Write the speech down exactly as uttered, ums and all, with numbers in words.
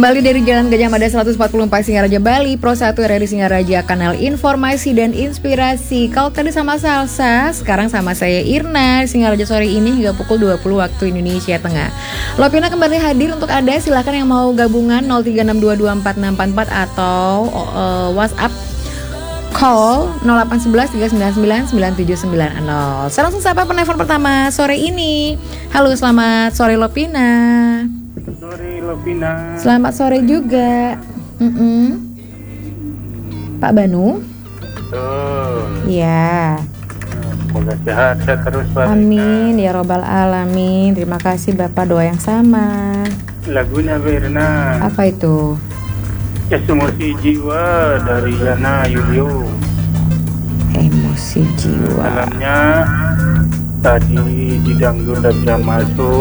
Kembali dari Jalan Gajah Mada seratus empat puluh empat Singaraja Bali, Pro satu R R I Singaraja, kanal informasi dan inspirasi. Kalau tadi sama Salsa, sekarang sama saya Irna, Singaraja sore ini hingga pukul dua puluh waktu Indonesia Tengah. Lovina kembali hadir untuk Anda, silakan yang mau gabungan nol tiga enam dua dua empat enam empat empat atau uh, WhatsApp call nol delapan satu satu tiga sembilan sembilan sembilan tujuh sembilan nol. Saya langsung sapa penelpon pertama sore ini. Halo, selamat sore Lovina. Sore Lovina. Selamat sore juga. Mm-mm. Pak Banu. Betul. Iya. Semoga sehat, sehat terus Pak. Amin ya robbal alamin. Terima kasih Bapak, doa yang sama. Lagunya Verna. Apa itu? Emosi Jiwa dari Yana Yulio. Emosi Jiwa. Dalamnya tadi di dangdut udah bisa masuk.